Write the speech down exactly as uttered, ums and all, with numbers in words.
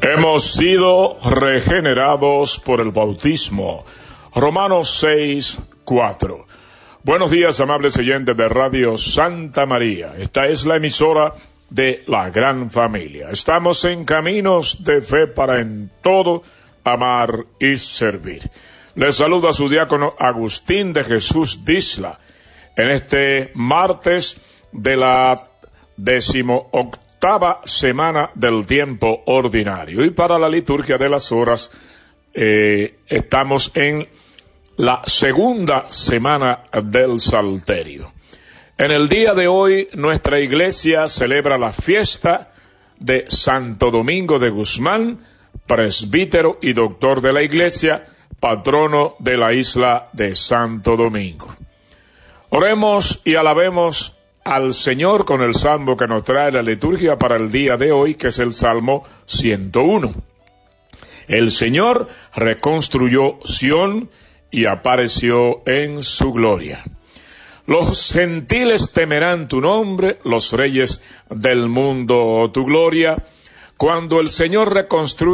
Hemos sido regenerados por el bautismo. Romanos seis, cuatro. Buenos días, amables oyentes de Radio Santa María. Esta es la emisora de la gran familia. Estamos en caminos de fe para en todo amar y servir. Les saluda su diácono Agustín de Jesús Disla en este martes de la decimoctava semana del tiempo ordinario. Y para la liturgia de las horas eh, estamos en la segunda semana del Salterio. En el día de hoy nuestra iglesia celebra la fiesta de Santo Domingo de Guzmán, presbítero y doctor de la iglesia, patrono de la isla de Santo Domingo. Oremos y alabemos al Señor con el salmo que nos trae la liturgia para el día de hoy, que es el Salmo ciento uno. El Señor reconstruyó Sión y apareció en su gloria. Los gentiles temerán tu nombre, los reyes del mundo tu gloria. Cuando el Señor reconstruye